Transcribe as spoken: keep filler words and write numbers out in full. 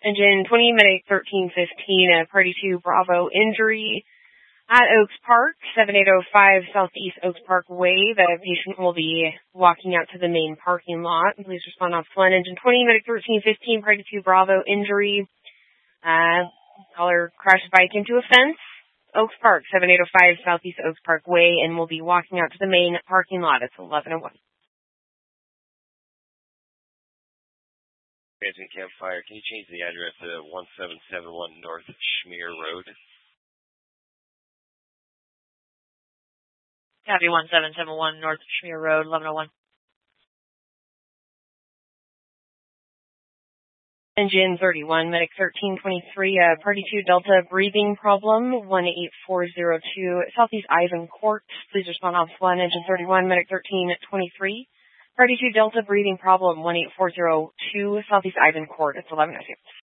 Engine twenty, medic thirteen fifteen, uh, party two, Bravo, injury at Oaks Park, seventy-eight oh five Southeast Oaks Park Way. The patient will be walking out to the main parking lot. Please respond off one. Engine twenty, medic thirteen fifteen, party two, Bravo, injury. Uh, caller crashed bike into a fence. Oaks Park, seventy-eight oh five Southeast Oaks Park Way, and will be walking out to the main parking lot. It's eleven oh one. Transient Campfire, can you change the address to one seven seven one North Schmear Road? Copy one seven seven one North Schmear Road, eleven oh one. Engine thirty-one, medic thirteen twenty-three, uh, party two, Delta, breathing problem, one eight four zero two, Southeast Ivan Court. Please respond off one. Engine thirty-one, medic thirteen twenty-three. Party two, Delta, breathing problem, one eight four zero two, Southeast Ivan Court. It's eleven oh two.